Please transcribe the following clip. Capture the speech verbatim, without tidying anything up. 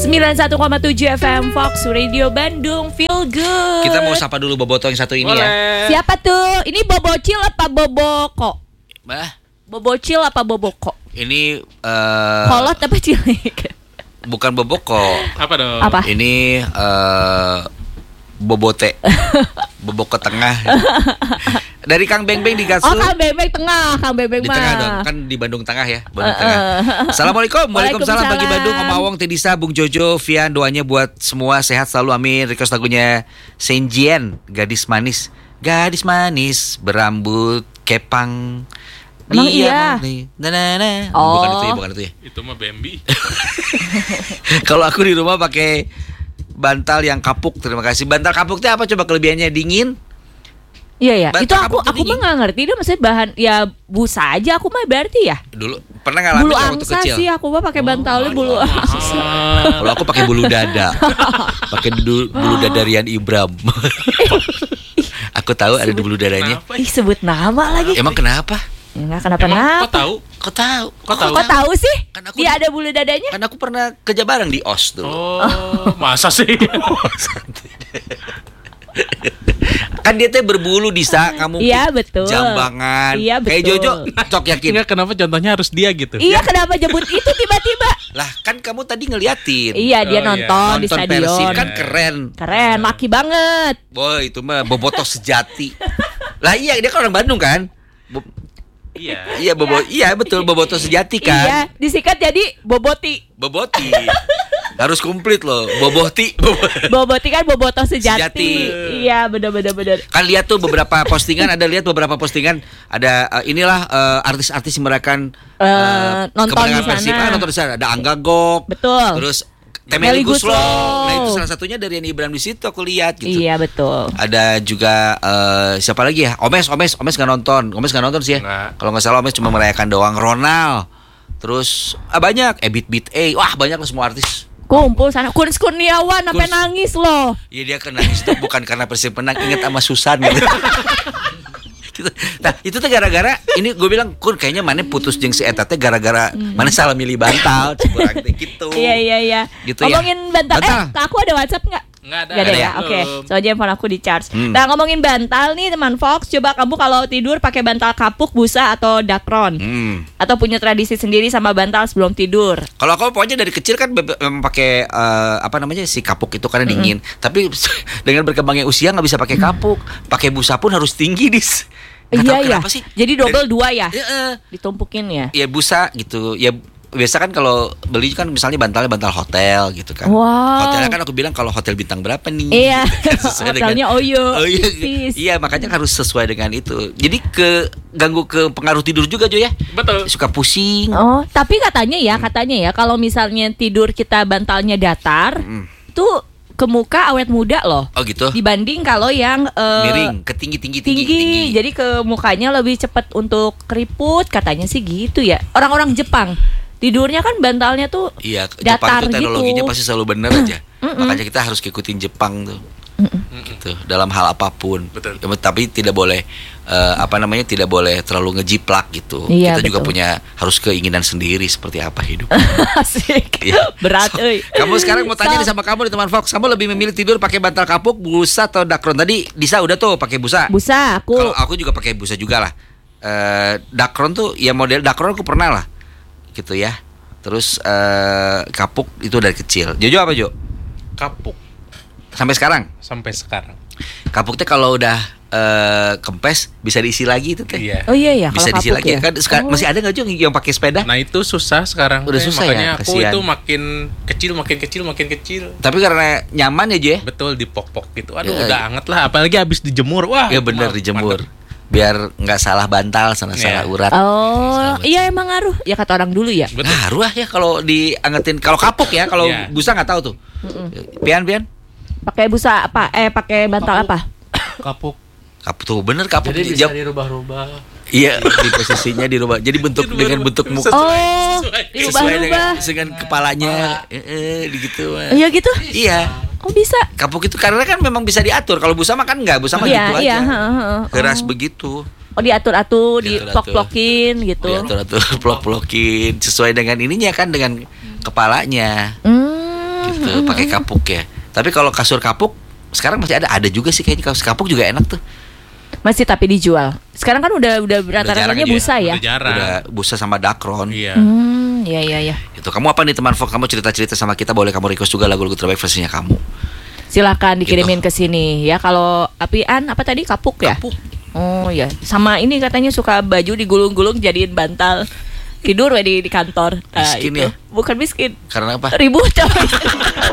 sembilan puluh satu koma tujuh F M Fox Radio Bandung, feel good. Kita mau sapa dulu Boboto yang satu ini. Boleh. Ya. Siapa tuh? Ini Bobocil apa Boboko? Bah? Bobocil apa Boboko? Ini uh, kolot apa cilik? Bukan Boboko. Apa dong? Apa? Ini uh, Bobote. Boboko tengah. Dari Kang Beng Beng di Gatsu. Oh, Kang Beng Beng tengah, Kang Beng Beng di mah. tengah dong, kan di Bandung tengah ya, Bandung uh, tengah. uh. Assalamualaikum, waalaikumsalam bagi Waalaikumsalam. Bandung, Om Awong, Tedisa, Bung Jojo, Vian, doanya buat semua sehat selalu, amin. Request lagunya Senjien, gadis manis, gadis manis berambut kepang. Emang iya? Nah, nah, nah. Oh. Bukan itu ya, bukan itu ya. Itu mah Bambi. Kalau aku di rumah pakai bantal yang kapuk, terima kasih. Bantal kapuk itu apa coba kelebihannya? Dingin. Iya ya, Bantal itu aku kapuk tuh aku mah dingin. nggak ngerti dia maksudnya bahan ya busa aja aku mah berarti ya. Dulu pernah ngalamin Bulu nggak waktu angsa kecil? sih aku mah pakai bantalnya bulu angsa. Kalau aku pakai bulu dada, pakai du- bulu dada Rian Ibram. Aku tahu ada di bulu dadanya. Kenapa? Ih sebut nama lagi. Emang kenapa? Enggak kenapa Emang kenapa. kok tahu? Kau tahu? Kok tahu? Kok tahu sih? Kan aku Dia di- ada bulu dadanya? Kan aku pernah kerja bareng di O S dulu. Oh, masa sih? Kan dia teh berbulu Disa, kamu Iya betul. jambangan. Iya betul. Kayak Jojo, cok yakin. Enggak, kenapa contohnya harus dia gitu? Iya kenapa jebut itu tiba-tiba? Lah kan kamu tadi ngeliatin. Iya dia Oh, iya. nonton di Nonton Persib stadion. kan keren. Keren, maki banget. Boy, itu mah bobotoh sejati. Lah iya, dia kan orang Bandung kan? Bo- Iya. iya, bobo, iya betul bobotoh sejati kan? Iya, disikat jadi Boboti. Boboti. Harus komplit loh, Boboti. Boboti. Boboti kan bobotoh sejati. Sejati. Iya, benar-benar benar. Kan lihat tuh beberapa postingan, ada lihat beberapa postingan, ada uh, inilah uh, artis-artis yang merayakan Eh, uh, nonton kemenangan di sana. Persib. Ah, nonton di sana. Ada Angga Gok. Betul. Terus Meli Temeli Guslo. Guslo. Nah itu salah satunya dari Rian Ibram di situ aku lihat gitu. Iya, betul. Ada juga uh, siapa lagi ya? Omes, Omes, Omes nggak nonton. Omes nggak nonton sih ya. Nggak. Kalau nggak salah Omes cuma merayakan doang. Ronald. Terus ah, banyak. Ebit Beat A. Wah banyak lah semua artis. Kumpul sana. Kuns Kurniawan sampai Kuns- nangis loh. Iya dia kan nangis tuh bukan karena Persib menang, inget sama Susan gitu. Gitu. Nah itu tuh gara-gara ini gue bilang Kun kayaknya mana putus jeung si eta teh gara-gara mana salah milih bantal kurang teh gitu. Iya, iya, iya. Gitu ya. Ngomongin bantal. Bantal. Eh, Kak, aku ada WhatsApp nggak? Enggak ada. Gak ada Ada ya, ya? oke. Belum. Soalnya handphone aku di charge. Hmm. Nah ngomongin bantal nih teman Fox, coba kamu kalau tidur pakai bantal kapuk, busa atau dakron, Hmm. atau punya tradisi sendiri sama bantal sebelum tidur? Kalau aku pokoknya dari kecil kan be- memang pakai eh, apa namanya si kapuk itu karena dingin. Tapi dengan berkembangnya usia nggak bisa pakai kapuk, pakai busa pun harus tinggi dis. Nggak tahu Iya ya. kenapa sih. Jadi double Dan- dua ya, Ya, eh, ditumpukin ya. ya busa gitu. Ya biasa kan kalau beli kan misalnya bantalnya bantal hotel gitu kan. Wow. Hotelnya kan aku bilang kalau hotel bintang berapa nih? Iya. Sesuai Hotelnya dengan- Oyo. Oh iya, Sis. iya makanya harus sesuai dengan itu. Jadi ke ganggu ke pengaruh tidur juga Jo ya. Betul. Suka pusing. Oh, tapi katanya ya, Hmm. katanya ya kalau misalnya tidur kita bantalnya datar, Hmm. tuh ke muka awet muda loh. Oh gitu. Dibanding kalau yang eh, Miring, ke tinggi tinggi tinggi, tinggi tinggi. jadi ke mukanya lebih cepat untuk keriput, katanya sih gitu ya. Orang-orang Jepang tidurnya kan bantalnya tuh Iya, datar Jepang tuh teknologinya gitu. pasti selalu benar aja. Makanya kita harus ngikutin Jepang tuh. Gitu, dalam hal apapun. Betul. Ya, tapi tidak boleh eh, apa namanya? tidak boleh terlalu ngejiplak gitu. Iya, kita juga betul. punya harus keinginan sendiri seperti apa hidup. Asik. Iya. Berat euy. Kamu sekarang mau tanya So- nih sama kamu di teman Fox, kamu lebih memilih tidur pakai bantal kapuk, busa atau dakron? Tadi Disa udah tuh pakai busa. Busa aku. Kalau aku juga pakai busa juga lah. Eh, dakron tuh ya model dakron aku pernah lah. Gitu ya. Terus eh, kapuk itu dari kecil. Jojo apa Jo? Kapuk Sampai sekarang? sampai sekarang. Kapuk teh kalau udah eh, kempes bisa diisi lagi itu teh. Iya. Oh iya ya, Bisa kalau diisi kapuk lagi ya. kan seka- Oh. masih ada nggak Jo yang pakai sepeda? Nah itu susah sekarang. Udah teh. susah ya, Makanya aku kasihan. itu makin kecil, makin kecil, makin kecil. Tapi karena nyaman ya Jo ya. Betul dipok-pok gitu. Aduh Ya, udah ya. anget lah. Apalagi habis dijemur. Wah. Ya itu bener mah dijemur. mantep. Biar nggak salah bantal, sana salah Iya. urat. Oh, iya emang ngaruh. Ya kata orang dulu ya. Betul. Ngaruh lah ya kalau diangetin. Kalau kapuk ya, kalau Iya. busa nggak tahu tuh. Pian pian. Pakai busa apa? Eh pakai bantal Kapuk. apa? Kapuk. Kapuk tuh bener kapuk. Jadi Di- bisa jam- dirubah-rubah. Iya di posisinya dirubah. Jadi bentuk Dirubah- dengan bentuk muka. Sesuai- Oh, sesuai. Sesuai dengan, dirubah-rubah. dengan kepalanya. Eh, eh, di gitu. mah. Iya gitu. Iya. Kok bisa? Kapuk itu karena kan memang bisa diatur. Kalau busa mah kan enggak, busa mah Iya, gitu iya, aja. heeh, heeh. Keras Oh. begitu. Oh diatur-atur, Diatur-atur. diplok-plokin gitu. Diatur-atur, plok-plokin sesuai dengan ininya kan dengan kepalanya. Hmm. gitu, pakai kapuk ya. Tapi kalau kasur kapuk sekarang masih ada, ada juga sih kayaknya kasur kapuk juga enak tuh. Masih tapi dijual. Sekarang kan udah udah rata-ratanya jarang aja busa ya. Udah jarang. Udah busa sama dakron. Iya. Hmm, ya ya ya. Itu kamu apa nih teman Vogue, kamu cerita-cerita sama kita, boleh kamu request juga lagu-lagu terbaik versinya kamu. Silakan dikirimin Gitu. ke sini ya. Kalau apian apa tadi kapuk ya? Kapuk. Oh ya. Sama ini katanya suka baju digulung-gulung jadiin bantal. Tidur we di di kantor. Ah, Miskin itu. ya? Bukan miskin. Karena apa? Ribut coy.